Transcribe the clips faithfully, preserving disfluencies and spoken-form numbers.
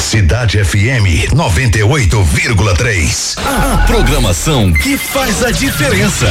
Cidade F M noventa e oito vírgula três. A programação que faz a diferença.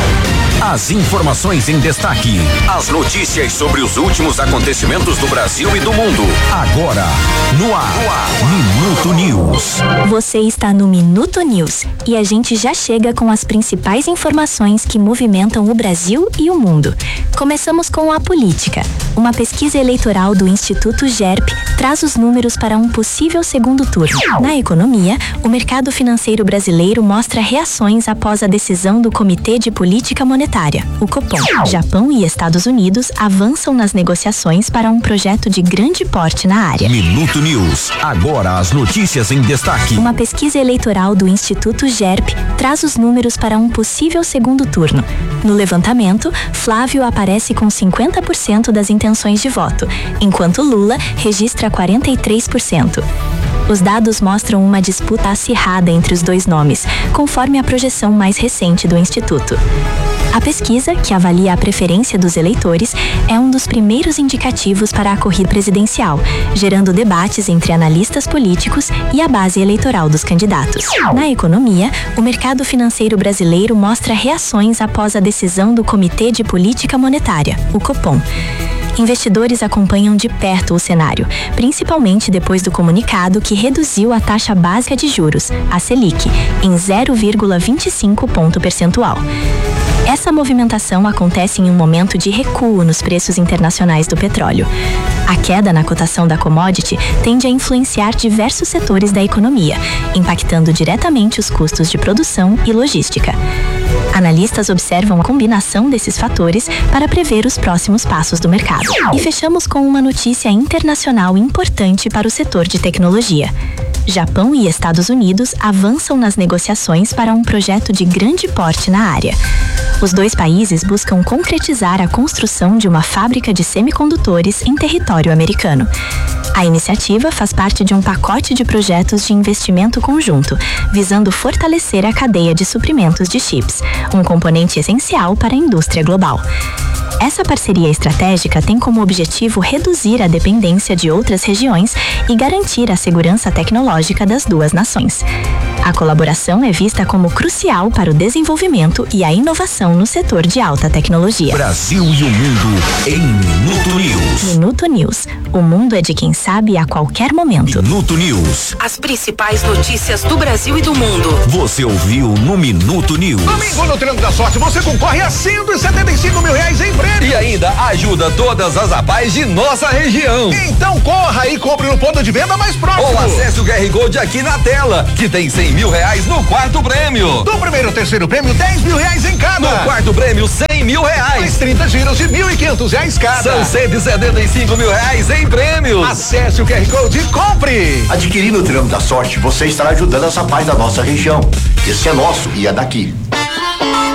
As informações em destaque. As notícias sobre os últimos acontecimentos do Brasil e do mundo. Agora, no ar, no ar. Minuto News. Você está no Minuto News e a gente já chega com as principais informações que movimentam o Brasil e o mundo. Começamos com a política. Uma pesquisa eleitoral do Instituto GERP traz os números para um possível segundo turno. Na economia, o mercado financeiro brasileiro mostra reações após a decisão do Comitê de Política Monetária, o Copom. Japão e Estados Unidos avançam nas negociações para um projeto de grande porte na área. Minuto News. Agora as notícias em destaque. Uma pesquisa eleitoral do Instituto GERP traz os números para um possível segundo turno. No levantamento, Flávio aparece com cinquenta por cento das intenções de voto, enquanto Lula registra quarenta e três por cento. Os dados mostram uma disputa acirrada entre os dois nomes, conforme a projeção mais recente do Instituto. A pesquisa, que avalia a preferência dos eleitores, é um dos primeiros indicativos para a corrida presidencial, gerando debates entre analistas políticos e a base eleitoral dos candidatos. Na economia, o mercado financeiro brasileiro mostra reações após a decisão do Comitê de Política Monetária, o Copom. Investidores acompanham de perto o cenário, principalmente depois do comunicado que reduziu a taxa básica de juros, a Selic, em zero vírgula vinte e cinco ponto percentual. Essa movimentação acontece em um momento de recuo nos preços internacionais do petróleo. A queda na cotação da commodity tende a influenciar diversos setores da economia, impactando diretamente os custos de produção e logística. Analistas observam a combinação desses fatores para prever os próximos passos do mercado. E fechamos com uma notícia internacional importante para o setor de tecnologia. Japão e Estados Unidos avançam nas negociações para um projeto de grande porte na área. Os dois países buscam concretizar a construção de uma fábrica de semicondutores em território americano. A iniciativa faz parte de um pacote de projetos de investimento conjunto, visando fortalecer a cadeia de suprimentos de chips, um componente essencial para a indústria global. Essa parceria estratégica tem como objetivo reduzir a dependência de outras regiões e garantir a segurança tecnológica das duas nações. A colaboração é vista como crucial para o desenvolvimento e a inovação no setor de alta tecnologia. Brasil e o mundo em Minuto News. Minuto News. O mundo é de quem sabe a qualquer momento. Minuto News. As principais notícias do Brasil e do mundo. Você ouviu no Minuto News. Domingo no Triângulo da Sorte, você concorre a cento e setenta e cinco mil reais em prêmio. E ainda ajuda todas as APAES de nossa região. Então corra e compre no ponto de venda mais próximo. Ou acesse o Q R Code aqui na tela, que tem cem mil reais no quarto prêmio. Do primeiro ao terceiro prêmio, dez mil reais em cada. No quarto prêmio, cem mil reais. Mais trinta giros de mil e quinhentos reais cada. São cento e setenta e cinco mil reais em prêmios. Acesse o Q R Code e compre. Adquirindo o Triângulo da Sorte, você estará ajudando as APAES da nossa região. Esse é nosso e é daqui.